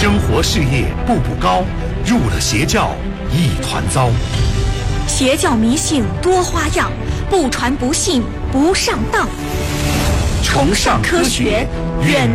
生活事业步步高，入了邪教一团糟。 邪教迷信多花样，不传不信不上当。崇尚科学，远